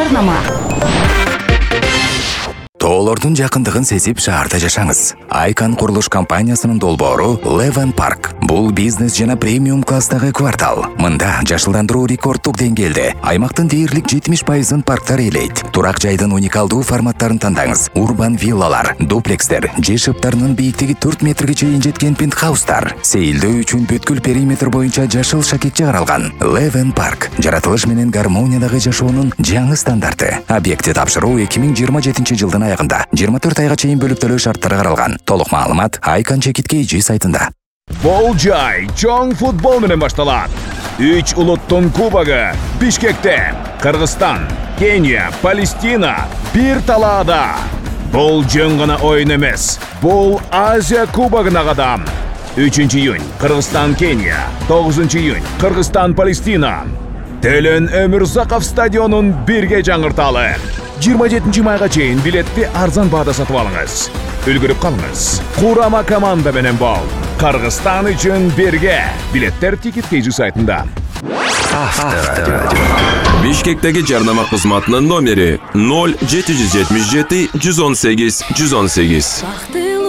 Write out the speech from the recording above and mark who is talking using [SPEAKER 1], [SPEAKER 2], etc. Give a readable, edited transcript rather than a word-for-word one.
[SPEAKER 1] жарнама.
[SPEAKER 2] Тоолордун жакындыгын сезип шаарда жашаңыз. Айкан курулуш компаниясынын долбоору Leven Park. Бул бизнес жана премиум класстагы квартал. Мында жашылдандыруу рекордтук деңгээлде. Аймактын дээрлик 70% парктар ээлейт. Турак жайдын уникалдуу форматтарын тандаңыз. Урбан виллалар, дуплекстер, же шыптарынын бийиктиги 4 метрге чейин жеткен пентхаустар. Сейилдөө үчүн бүткүл периметр боюнча жашыл шакекче каралган. Leven Park жаратылыш менен гармониядагы жашоонун жаңы стандарты. Объекти тапшыруу 2027-жылдын аягында 24 айга чейин бөлүп төлөө шарттары каралган. Толук маалымат Айкан Чекит-KG сайтында.
[SPEAKER 3] Бул жай чоң футбол менен башталат. 3 улуттун кубогу Бишкекте. Кыргызстан, Кения, Палестина бир талаада. Бул жөн гана оюн эмес. Бул Азия кубогуна кадам. 3 июнь Кыргызстан, Кения. 9 июнь Кыргызстан, Палестина. Төлөн Өмүрзаков стадионун бирге жаңырталы. 27 майга чейин билетти арзан баада сатып алыңыз. Үлгүрүп калыңыз. Курама команда менен бол. Кыргызстан үчүн бирге. Билеттер Ticket.KG сайтында.
[SPEAKER 4] Бишкектеги жарнама кызматынын номери 0777 118 118.